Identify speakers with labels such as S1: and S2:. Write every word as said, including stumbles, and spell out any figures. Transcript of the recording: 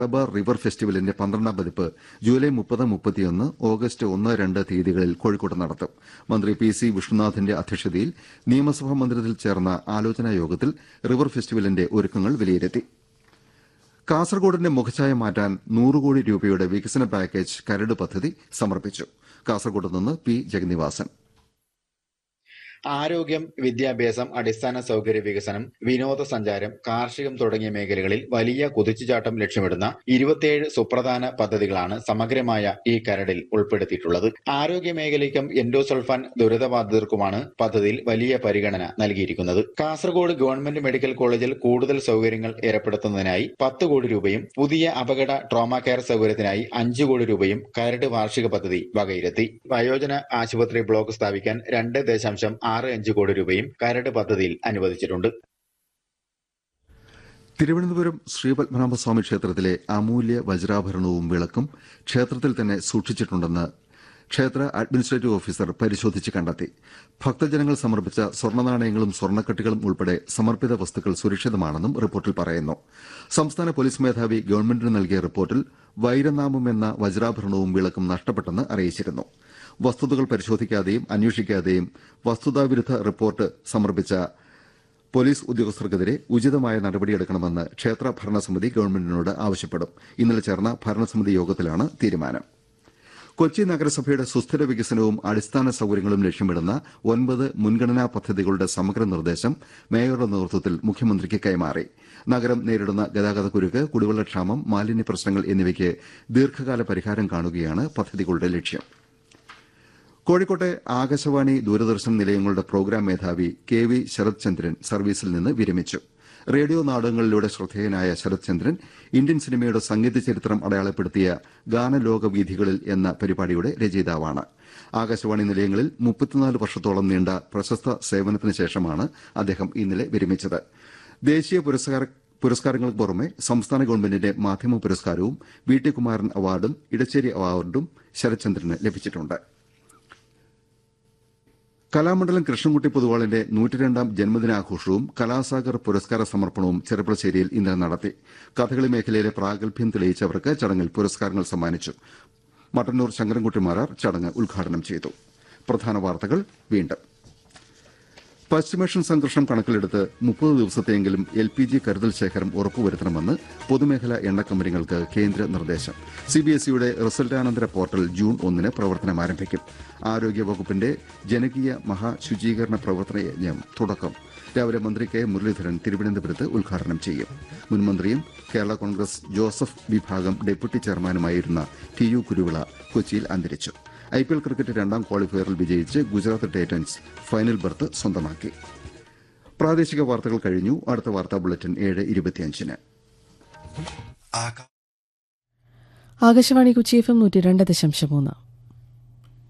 S1: Malabar river ഫെസ്റ്റിവലിന്റെ പന്ത്രണ്ടാം പതിപ്പ് July മുപ്പത് മുപ്പത്തിയൊന്ന് ഓഗസ്റ്റ് ഒന്ന് രണ്ട് തീയതികളിൽ കോഴിക്കോട്ട് നടത്തും. മന്ത്രി പി സി വിഷ്ണുനാഥിന്റെ അധ്യക്ഷതയിൽ നിയമസഭാ മന്ദിരത്തിൽ ചേർന്ന ആലോചനാ യോഗത്തിൽ റിവർ ഫെസ്റ്റിവലിന്റെ ഒരുക്കങ്ങൾ വിലയിരുത്തി. കാസർകോടിന്റെ മുഖച്ഛായ മാറ്റാൻ നൂറ് കോടി രൂപയുടെ വികസന പാക്കേജ് കരട് പദ്ധതി സമർപ്പിച്ചു. കാസർകോട്ട് നിന്ന് പി ജഗന്നിവാസൻ.
S2: ആരോഗ്യം, വിദ്യാഭ്യാസം, അടിസ്ഥാന സൌകര്യ വികസനം, വിനോദസഞ്ചാരം, കാർഷികം തുടങ്ങിയ മേഖലകളിൽ വലിയ കുതിച്ചുചാട്ടം ലക്ഷ്യമിടുന്ന ഇരുപത്തിയേഴ് സുപ്രധാന പദ്ധതികളാണ് സമഗ്രമായ ഈ കരടിൽ ഉൾപ്പെടുത്തിയിട്ടുള്ളത്. ആരോഗ്യ മേഖലയ്ക്കും എൻഡോസൾഫാൻ ദുരിതബാധിതർക്കുമാണ് പദ്ധതിയിൽ വലിയ പരിഗണന നൽകിയിരിക്കുന്നത്. കാസർഗോഡ് ഗവൺമെന്റ് മെഡിക്കൽ കോളേജിൽ കൂടുതൽ സൌകര്യങ്ങൾ ഏർപ്പെടുത്തുന്നതിനായി പത്ത് കോടി രൂപയും പുതിയ അപകട ട്രോമ കെയർ സൌകര്യത്തിനായി അഞ്ച് കോടി രൂപയും കരട് വാർഷിക പദ്ധതി വകയിരുത്തി. വയോജന ആശുപത്രി ബ്ലോക്ക് സ്ഥാപിക്കാൻ രണ്ട് ദശാംശം ആറ് അഞ്ച് കോടി രൂപയും കരട് പദ്ധതിയിൽ അനുവദിച്ചിട്ടുണ്ട്.
S1: തിരുവനന്തപുരം ശ്രീപത്മനാഭസ്വാമി ക്ഷേത്രത്തിലെ അമൂല്യ വജ്രാഭരണവും വിളക്കും ക്ഷേത്രത്തിൽ തന്നെ സൂക്ഷിച്ചിട്ടുണ്ടെന്ന് ക്ഷേത്ര അഡ്മിനിസ്ട്രേറ്റീവ് ഓഫീസർ പരിശോധിച്ച് കണ്ടെത്തി. ഭക്തജനങ്ങൾ സമർപ്പിച്ച സ്വർണ്ണനാണയങ്ങളും സ്വർണ്ണക്കട്ടികളും ഉൾപ്പെടെ സമർപ്പിത വസ്തുക്കൾ സുരക്ഷിതമാണെന്നും റിപ്പോർട്ടിൽ പറയുന്നു. സംസ്ഥാന പോലീസ് മേധാവി ഗവൺമെന്റിന് നൽകിയ റിപ്പോർട്ടിൽ വൈരനാമം എന്ന വജ്രാഭരണവും വിളക്കും നഷ്ടപ്പെട്ടെന്ന് അറിയിച്ചിരുന്നു. വസ്തുതകൾ പരിശോധിക്കാതെയും അന്വേഷിക്കാതെയും വസ്തുതാവിരുദ്ധ റിപ്പോർട്ട് സമർപ്പിച്ച പോലീസ് ഉദ്യോഗസ്ഥർക്കെതിരെ ഉചിതമായ നടപടിയെടുക്കണമെന്ന് ക്ഷേത്ര ഭരണസമിതി ഗവൺമെന്റിനോട് ആവശ്യപ്പെടും. ഇന്നലെ ചേർന്ന ഭരണസമിതി യോഗത്തിലാണ് തീരുമാനം. കൊച്ചി നഗരസഭയുടെ സുസ്ഥിര വികസനവും അടിസ്ഥാന സൌകര്യങ്ങളും ലക്ഷ്യമിടുന്ന ഒൻപത് മുൻഗണനാ പദ്ധതികളുടെ സമഗ്ര നിർദ്ദേശം മേയറുടെ നേതൃത്വത്തിൽ മുഖ്യമന്ത്രിക്ക് കൈമാറി. നഗരം നേരിടുന്ന ഗതാഗതക്കുരുക്ക്, കുടിവെള്ളക്ഷാമം, മാലിന്യ പ്രശ്നങ്ങൾ എന്നിവയ്ക്ക് ദീർഘകാല പരിഹാരം കാണുകയാണ് പദ്ധതികളുടെ ലക്ഷ്യം. കോഴിക്കോട്ടെ ആകാശവാണി, ദൂരദർശൻ നിലയങ്ങളുടെ പ്രോഗ്രാം മേധാവി കെ വി ശരത് ചന്ദ്രൻ സർവീസിൽ നിന്ന് വിരമിച്ചു. റേഡിയോ നാടകങ്ങളിലൂടെ ശ്രദ്ധേയനായ ശരത് ചന്ദ്രൻ ഇന്ത്യൻ സിനിമയുടെ സംഗീത ചരിത്രം അടയാളപ്പെടുത്തിയ ഗാനലോകവീഥികളിൽ എന്ന പരിപാടിയുടെ രചയിതാവാണ്. ആകാശവാണി നിലയങ്ങളിൽ മുപ്പത്തിനാല് വർഷത്തോളം നീണ്ട പ്രശസ്ത സേവനത്തിന് ശേഷമാണ് അദ്ദേഹം ഇന്നലെ വിരമിച്ചത്. ദേശീയ പുരസ്കാരങ്ങൾക്ക് പുറമെ സംസ്ഥാന ഗവൺമെന്റിന്റെ മാധ്യമ പുരസ്കാരവും വി ടി കുമാരൻ അവാർഡും ഇടച്ചേരി അവാർഡും ശരത് ചന്ദ്രന് ലഭിച്ചിട്ടുണ്ട്. കലാമണ്ഡലം കൃഷ്ണൻകുട്ടി പൊതുവാളിന്റെ നൂറ്റിരണ്ടാം ജന്മദിനാഘോഷവും കലാസാഗർ പുരസ്കാര സമർപ്പണവും ചെറുപ്പളശ്ശേരിയിൽ ഇന്നലെ നടത്തി. കഥകളി മേഖലയിലെ പ്രാഗൽഭ്യം തെളിയിച്ചവർക്ക് ചടങ്ങിൽ പുരസ്കാരങ്ങൾ സമ്മാനിച്ചു. മട്ടന്നൂർ ശങ്കരൻകുട്ടി മാരാർ ചടങ്ങ് ഉദ്ഘാടനം ചെയ്തു. പ്രധാന വാർത്തകൾ വീണ്ടും. പശ്ചിമേഷ്യൻ സംഘർഷം കണക്കിലെടുത്ത് മുപ്പത് ദിവസത്തെയെങ്കിലും എൽ പി ജി കരുതൽ ശേഖരം ഉറപ്പുവരുത്തണമെന്ന് പൊതുമേഖലാ എണ്ണ കമ്പനികൾക്ക് കേന്ദ്ര നിർദ്ദേശം. സിബിഎസ്ഇയുടെ റിസൾട്ടാനന്തര പോർട്ടൽ ജൂൺ ഒന്നിന് പ്രവർത്തനം ആരംഭിക്കും. ആരോഗ്യവകുപ്പിന്റെ ജനകീയ മഹാശുചീകരണ പ്രവർത്തന യജ്ഞം തുടക്കം. രാവിലെ മന്ത്രി കെ മുരളീധരൻ തിരുവനന്തപുരത്ത് ഉദ്ഘാടനം ചെയ്യും. മുൻമന്ത്രിയും കേരള കോൺഗ്രസ് ജോസഫ് വിഭാഗം ഡെപ്യൂട്ടി ചെയർമാനുമായിരുന്ന ടി യു കുരുവിള കൊച്ചിയിൽ അന്തരിച്ചു. ഐപിഎൽ ക്രിക്കറ്റ് രണ്ടാം ക്വാളിഫയറിൽ വിജയിച്ച് ഗുജറാത്ത് ടൈറ്റൻസ് ഫൈനൽ ബർത്ത് സ്വന്തമാക്കി. പ്രാദേശിക വാർത്തകൾ കഴിഞ്ഞു. അടുത്ത വാർത്താ ബുള്ളറ്റിൻ ഏഴ് ഇരുപത്തിയഞ്ചിന്.
S3: ആകാശവാണി കൊച്ചി എഫ് എം നൂറ്റി രണ്ട് ദശാംശം മൂന്ന്.